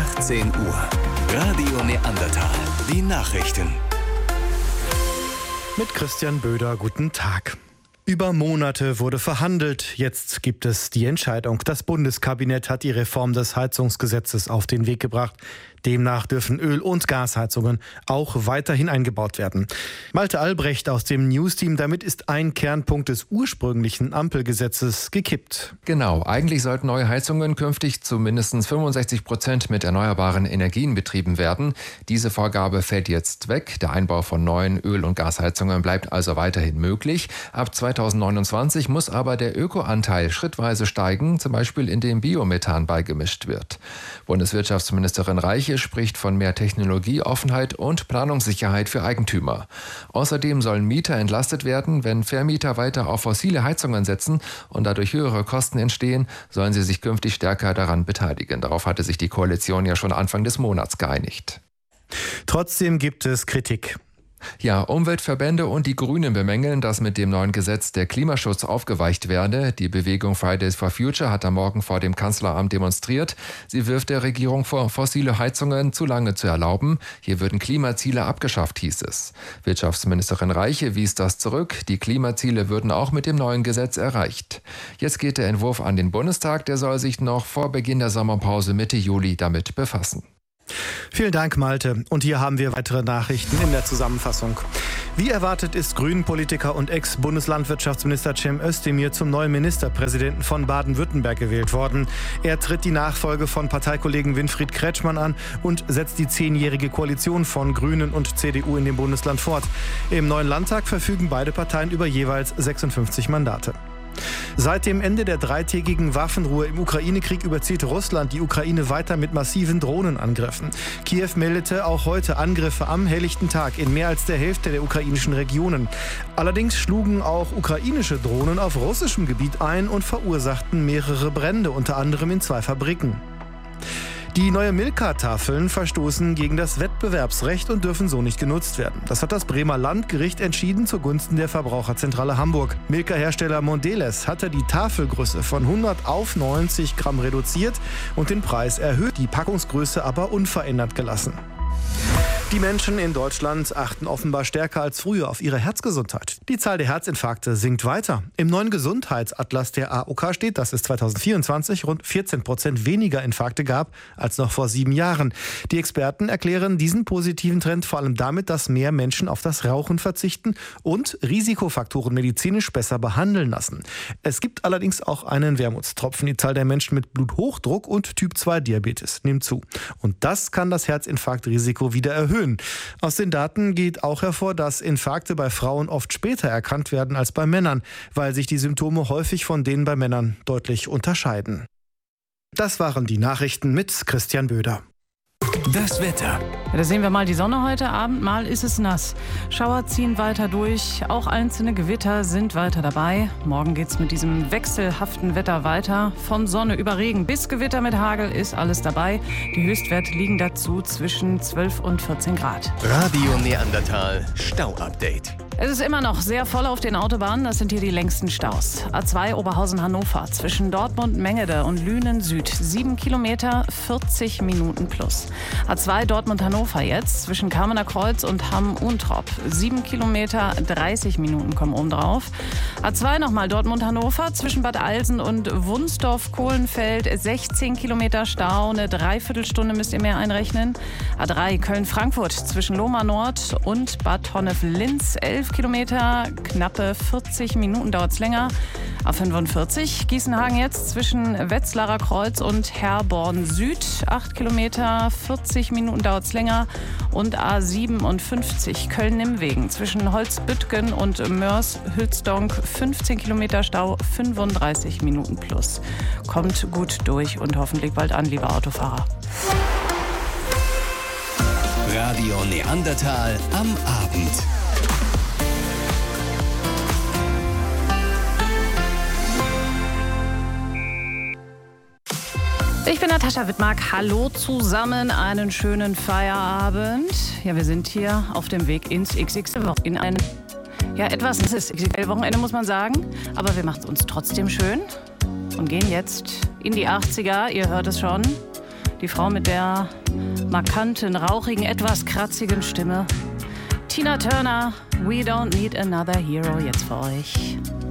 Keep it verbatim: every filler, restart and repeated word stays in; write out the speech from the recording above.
achtzehn Uhr. Radio Neandertal. Die Nachrichten. Mit Christian Böder, guten Tag. Über Monate wurde verhandelt. Jetzt gibt es die Entscheidung. Das Bundeskabinett hat die Reform des Heizungsgesetzes auf den Weg gebracht. Demnach dürfen Öl- und Gasheizungen auch weiterhin eingebaut werden. Malte Albrecht aus dem News-Team, damit ist ein Kernpunkt des ursprünglichen Ampelgesetzes gekippt. Genau, eigentlich sollten neue Heizungen künftig zu mindestens fünfundsechzig Prozent mit erneuerbaren Energien betrieben werden. Diese Vorgabe fällt jetzt weg. Der Einbau von neuen Öl- und Gasheizungen bleibt also weiterhin möglich. Ab zweitausendneunundzwanzig muss aber der Ökoanteil schrittweise steigen, zum Beispiel indem Biomethan beigemischt wird. Bundeswirtschaftsministerin Reiche spricht von mehr Technologieoffenheit und Planungssicherheit für Eigentümer. Außerdem sollen Mieter entlastet werden, wenn Vermieter weiter auf fossile Heizungen setzen und dadurch höhere Kosten entstehen, sollen sie sich künftig stärker daran beteiligen. Darauf hatte sich die Koalition ja schon Anfang des Monats geeinigt. Trotzdem gibt es Kritik. Ja, Umweltverbände und die Grünen bemängeln, dass mit dem neuen Gesetz der Klimaschutz aufgeweicht werde. Die Bewegung Fridays for Future hat am Morgen vor dem Kanzleramt demonstriert. Sie wirft der Regierung vor, fossile Heizungen zu lange zu erlauben. Hier würden Klimaziele abgeschafft, hieß es. Wirtschaftsministerin Reiche wies das zurück. Die Klimaziele würden auch mit dem neuen Gesetz erreicht. Jetzt geht der Entwurf an den Bundestag. Der soll sich noch vor Beginn der Sommerpause Mitte Juli damit befassen. Vielen Dank, Malte. Und hier haben wir weitere Nachrichten in der Zusammenfassung. Wie erwartet ist Grünen-Politiker und Ex-Bundeslandwirtschaftsminister Cem Özdemir zum neuen Ministerpräsidenten von Baden-Württemberg gewählt worden. Er tritt die Nachfolge von Parteikollegen Winfried Kretschmann an und setzt die zehnjährige Koalition von Grünen und C D U in dem Bundesland fort. Im neuen Landtag verfügen beide Parteien über jeweils sechsundfünfzig Mandate. Seit dem Ende der dreitägigen Waffenruhe im Ukraine-Krieg überzieht Russland die Ukraine weiter mit massiven Drohnenangriffen. Kiew meldete auch heute Angriffe am helllichten Tag in mehr als der Hälfte der ukrainischen Regionen. Allerdings schlugen auch ukrainische Drohnen auf russischem Gebiet ein und verursachten mehrere Brände, unter anderem in zwei Fabriken. Die neuen Milka-Tafeln verstoßen gegen das Wettbewerbsrecht und dürfen so nicht genutzt werden. Das hat das Bremer Landgericht entschieden zugunsten der Verbraucherzentrale Hamburg. Milka-Hersteller Mondelez hatte die Tafelgröße von hundert auf neunzig Gramm reduziert und den Preis erhöht, die Packungsgröße aber unverändert gelassen. Die Menschen in Deutschland achten offenbar stärker als früher auf ihre Herzgesundheit. Die Zahl der Herzinfarkte sinkt weiter. Im neuen Gesundheitsatlas der A O K steht, dass es zweitausendvierundzwanzig rund vierzehn Prozent weniger Infarkte gab als noch vor sieben Jahren. Die Experten erklären diesen positiven Trend vor allem damit, dass mehr Menschen auf das Rauchen verzichten und Risikofaktoren medizinisch besser behandeln lassen. Es gibt allerdings auch einen Wermutstropfen. Die Zahl der Menschen mit Bluthochdruck und Typ zwei Diabetes nimmt zu. Und das kann das Herzinfarktrisiko wieder erhöhen. Aus den Daten geht auch hervor, dass Infarkte bei Frauen oft später erkannt werden als bei Männern, weil sich die Symptome häufig von denen bei Männern deutlich unterscheiden. Das waren die Nachrichten mit Christian Böder. Das Wetter. Ja, da sehen wir mal die Sonne heute Abend, mal ist es nass. Schauer ziehen weiter durch, auch einzelne Gewitter sind weiter dabei. Morgen geht's mit diesem wechselhaften Wetter weiter. Von Sonne über Regen bis Gewitter mit Hagel ist alles dabei. Die Höchstwerte liegen dazu zwischen zwölf und vierzehn Grad. Radio Neandertal Stau-Update. Es ist immer noch sehr voll auf den Autobahnen. Das sind hier die längsten Staus. A zwei Oberhausen-Hannover zwischen Dortmund-Mengede und Lünen-Süd. sieben Kilometer, vierzig Minuten plus. A zwei Dortmund-Hannover jetzt zwischen Kamener Kreuz und Hamm-Untrop. sieben Kilometer, dreißig Minuten kommen oben drauf. A zwei nochmal Dortmund-Hannover zwischen Bad Alsen und Wunsdorf-Kohlenfeld. sechzehn Kilometer Stau, eine Dreiviertelstunde müsst ihr mehr einrechnen. A drei Köln-Frankfurt zwischen Lohmar Nord und Bad Honnef-Linz. elf Kilometer, knappe vierzig Minuten dauert es länger. A fünfundvierzig Gießenhagen jetzt zwischen Wetzlarer Kreuz und Herborn Süd. acht Kilometer, vierzig Minuten dauert es länger. Und A siebenundfünfzig Köln-Nimwegen zwischen Holzbüttgen und Mörs-Hülsdonk. fünfzehn Kilometer Stau, fünfunddreißig Minuten plus. Kommt gut durch und hoffentlich bald an, liebe Autofahrer. Radio Neandertal am Abend. Ich bin Natascha Wittmark. Hallo zusammen, einen schönen Feierabend. Ja, wir sind hier auf dem Weg ins X X L-Wochenende. In ein, ja, etwas ist es X X L-Wochenende, muss man sagen. Aber wir machen es uns trotzdem schön und gehen jetzt in die achtziger. Ihr hört es schon. Die Frau mit der markanten, rauchigen, etwas kratzigen Stimme. Tina Turner, We Don't Need Another Hero, jetzt für euch.